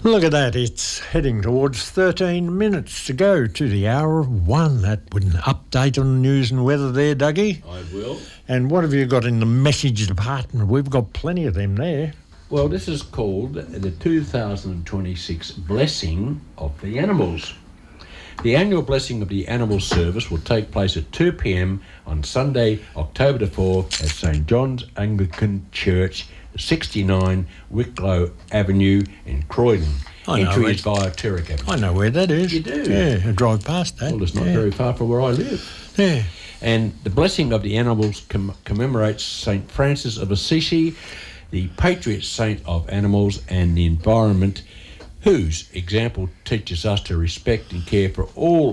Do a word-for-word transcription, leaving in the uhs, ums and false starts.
Look at that, it's heading towards thirteen minutes to go to the hour of one. That would an update on news and weather there, Dougie. I will. And what have you got in the message department? We've got plenty of them there. Well, this is called the two thousand twenty-six Blessing of the Animals. The annual Blessing of the Animals service will take place at two p.m. on Sunday, October the fourth at St John's Anglican Church, sixty-nine Wicklow Avenue in Croydon. I know Entry it. is via Terrick Avenue. I know where that is. You do? Yeah, I drive past that. Well, it's not yeah. very far from where I live. Yeah. And the Blessing of the Animals com- commemorates Saint Francis of Assisi, the patriot saint of animals and the environment, whose example teaches us to respect and care for all